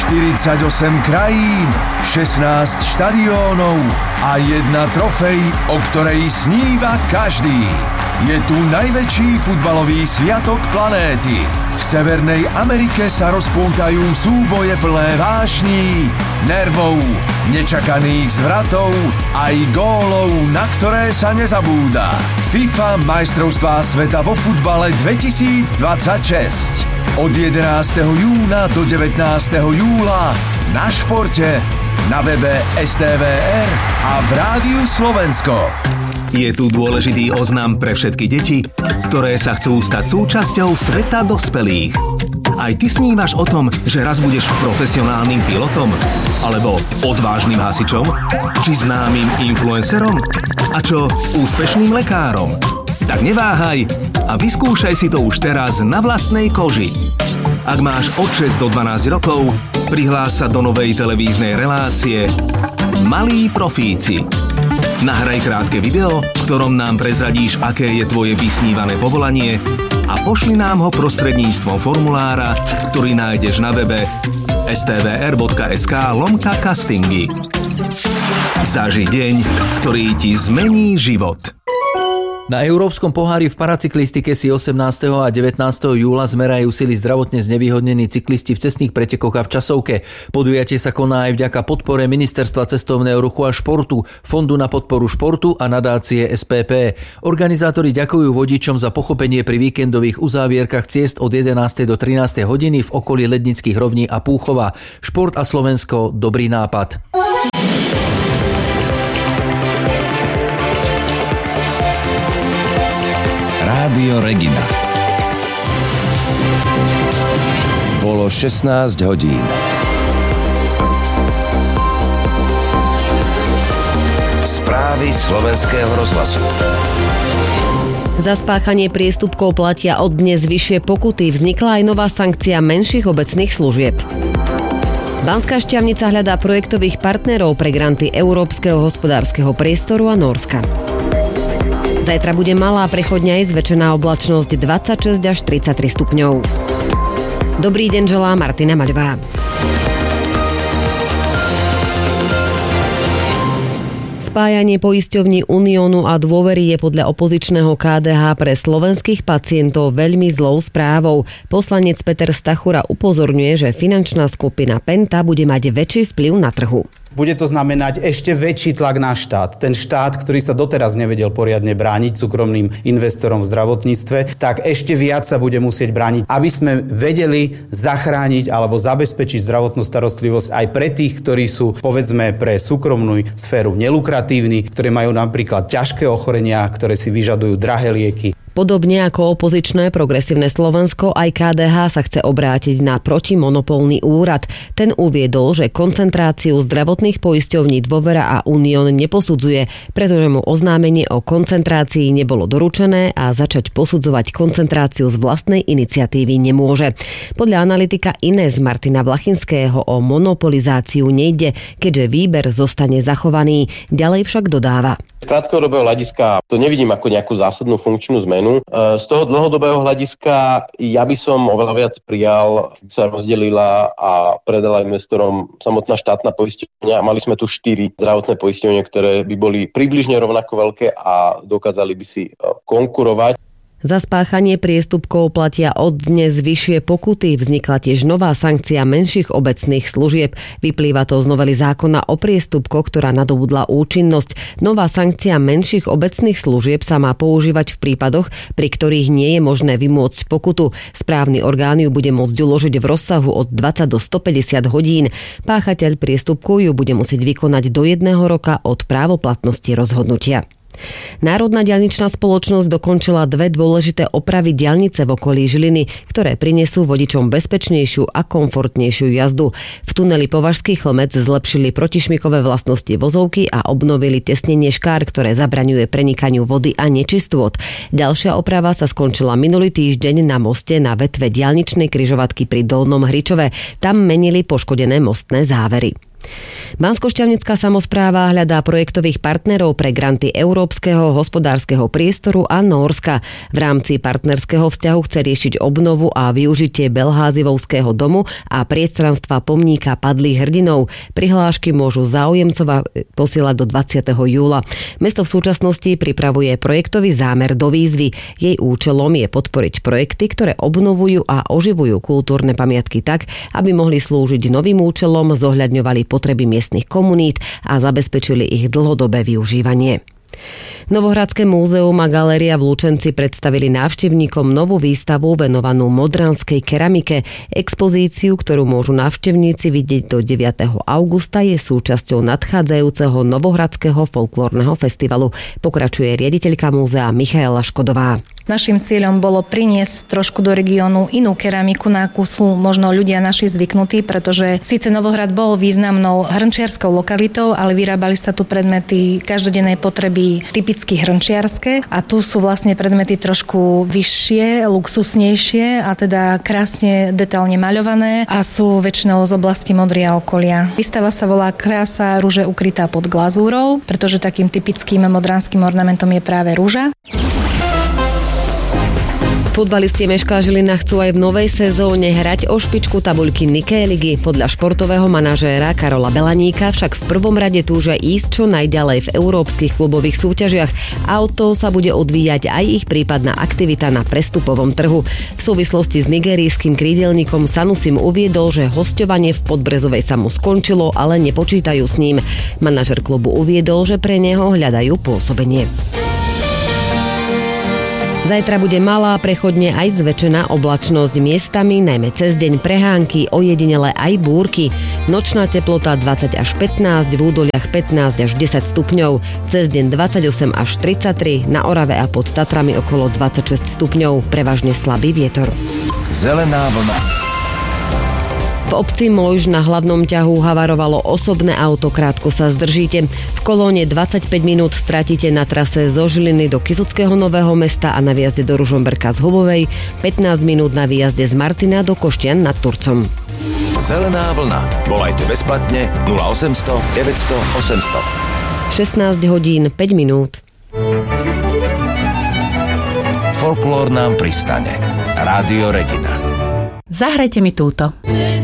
48 krajín, 16 štadiónov a jedna trofej, o ktorej sníva každý. Je tu najväčší futbalový sviatok planéty. V Severnej Amerike sa rozpútajú súboje plné vášní, nervov, nečakaných zvratov aj gólov, na ktoré sa nezabúda. FIFA majstrovstvá sveta vo futbale 2026. Od 11. júna do 19. júla na Športe, na webe STVR a v Rádiu Slovensko. Je tu dôležitý oznam pre všetky deti, ktoré sa chcú stať súčasťou sveta dospelých. Aj ty snívaš o tom, že raz budeš profesionálnym pilotom? Alebo odvážnym hasičom? Či známym influencerom? A čo úspešným lekárom? Tak neváhaj a vyskúšaj si to už teraz na vlastnej koži. Ak máš od 6 do 12 rokov, prihlás sa do novej televíznej relácie Malí profíci. Nahraj krátke video, v ktorom nám prezradíš, aké je tvoje vysnívané povolanie a pošli nám ho prostredníctvom formulára, ktorý nájdeš na webe stvr.sk/castingy. Zaži deň, ktorý ti zmení život. Na Európskom pohári v paracyklistike si 18. a 19. júla zmerajú sily zdravotne znevýhodnení cyklisti v cestných pretekoch a v časovke. Podujatie sa koná aj vďaka podpore Ministerstva cestovného ruchu a športu, Fondu na podporu športu a nadácie SPP. Organizátori ďakujú vodičom za pochopenie pri víkendových uzávierkach ciest od 11. do 13. hodiny v okolí Lednických rovní a Púchova. Šport a Slovensko, dobrý nápad. Rádio Regina. Bolo 16 hodín. Správy Slovenského rozhlasu. Za spáchanie priestupkov platia od dnes vyššie pokuty. Vznikla aj nová sankcia menších obecných služieb. Banská Štiavnica hľadá projektových partnerov pre granty Európskeho hospodárskeho priestoru a Nórska. Zajtra bude malá prechodňa aj zväčšená oblačnosť 26 až 33 stupňov. Dobrý deň želá Martina Maľová. Spájanie poisťovní Uniónu a Dôvery je podľa opozičného KDH pre slovenských pacientov veľmi zlou správou. Poslanec Peter Stachura upozorňuje, že finančná skupina Penta bude mať väčší vplyv na trhu. Bude to znamenať ešte väčší tlak na štát. Ten štát, ktorý sa doteraz nevedel poriadne brániť súkromným investorom v zdravotníctve, tak ešte viac sa bude musieť brániť, aby sme vedeli zachrániť alebo zabezpečiť zdravotnú starostlivosť aj pre tých, ktorí sú, povedzme, pre súkromnú sféru nelukratívni, ktorí majú napríklad ťažké ochorenia, ktoré si vyžadujú drahé lieky. Podobne ako opozičné Progresívne Slovensko, aj KDH sa chce obrátiť na protimonopolný úrad. Ten uviedol, že koncentráciu zdravotných poisťovní Dôvera a Unión neposudzuje, pretože mu oznámenie o koncentrácii nebolo doručené a začať posudzovať koncentráciu z vlastnej iniciatívy nemôže. Podľa analytika Inés Martina Blachinského o monopolizáciu nejde, keďže výber zostane zachovaný. Ďalej však dodáva. Z krátkodobého hľadiska to nevidím ako nejakú zásadnú funkčnú zmenu. Z toho dlhodobého hľadiska ja by som oveľa viac prijal, keď sa rozdelila a predala investorom samotná štátna poisťovňa. Mali sme tu 4 zdravotné poisťovne, ktoré by boli približne rovnako veľké a dokázali by si konkurovať. Za spáchanie priestupkov platia od dnes vyššie pokuty. Vznikla tiež nová sankcia menších obecných služieb. Vyplýva to z novely zákona o priestupkoch, ktorá nadobudla účinnosť. Nová sankcia menších obecných služieb sa má používať v prípadoch, pri ktorých nie je možné vymôcť pokutu. Správny orgán ju bude môcť uložiť v rozsahu od 20 do 150 hodín. Páchateľ priestupku ju bude musieť vykonať do 1 roka od právoplatnosti rozhodnutia. Národná diaľničná spoločnosť dokončila 2 dôležité opravy diaľnice v okolí Žiliny, ktoré prinesú vodičom bezpečnejšiu a komfortnejšiu jazdu. V tuneli Považský Chlmec zlepšili protišmykové vlastnosti vozovky a obnovili tesnenie škár, ktoré zabraňuje prenikaniu vody a nečistôt. Ďalšia oprava sa skončila minulý týždeň na moste na vetve diaľničnej križovatky pri Dolnom Hričove. Tam menili poškodené mostné závery. Banskošťavnická samospráva hľadá projektových partnerov pre granty Európskeho hospodárskeho priestoru a Nórska. V rámci partnerského vzťahu chce riešiť obnovu a využitie Belházivovského domu a priestranstva pomníka padlých hrdinov. Prihlášky môžu záujemcova posielať do 20. júla. Mesto v súčasnosti pripravuje projektový zámer do výzvy. Jej účelom je podporiť projekty, ktoré obnovujú a oživujú kultúrne pamiatky tak, aby mohli slúžiť novým účelom, zohľadňovali potreby miestnych komunít a zabezpečili ich dlhodobé využívanie. Novohradské múzeum a galéria v Lučenci predstavili návštevníkom novú výstavu venovanú modranskej keramike. Expozíciu, ktorú môžu návštevníci vidieť do 9. augusta, je súčasťou nadchádzajúceho Novohradského folklórneho festivalu. Pokračuje riaditeľka múzea Michaela Škodová. Naším cieľom bolo priniesť trošku do regiónu inú keramiku, na akú sú možno ľudia naši zvyknutí, pretože síce Novohrad bol významnou hrnčiarskou lokalitou, ale vyrábali sa tu predmety každodennej potreby typicky hrnčiarske a tu sú vlastne predmety trošku vyššie, luxusnejšie a teda krásne detailne maľované a sú väčšinou z oblasti Modria okolia. Výstava sa volá Krása rúže ukrytá pod glazúrou, pretože takým typickým modranským ornamentom je práve rúža. Futbalisti Meška Žilina chcú aj v novej sezóne hrať o špičku tabuľky Nikkei ligy. Podľa športového manažéra Karola Belaníka však v prvom rade túžia ísť čo najďalej v európskych klubových súťažiach a od toho sa bude odvíjať aj ich prípadná aktivita na prestupovom trhu. V súvislosti s nigerijským krídelníkom Sanusim uviedol, že hosťovanie v Podbrezovej sa mu skončilo, ale nepočítajú s ním. Manažer klubu uviedol, že pre neho hľadajú pôsobenie. Zajtra bude malá, prechodne aj zväčšená oblačnosť miestami, najmä cez deň prehánky, ojedinele aj búrky. Nočná teplota 20 až 15, v údoliach 15 až 10 stupňov, cez deň 28 až 33, na Orave a pod Tatrami okolo 26 stupňov, prevažne slabý vietor. Zelená vlna. V obci Mojž na hlavnom ťahu havarovalo osobné auto, krátko sa zdržíte. V kolóne 25 minút stratíte na trase zo Žiliny do Kysuckého Nového Mesta a na výjazde do Ružomberka z Hubovej, 15 minút na výjazde z Martina do Koštian nad Turcom. Zelená vlna. Volajte bezplatne 0800 900 800. 16 hodín 5 minút. Folklór nám pristane. Rádio Regina. Zahrajte mi túto.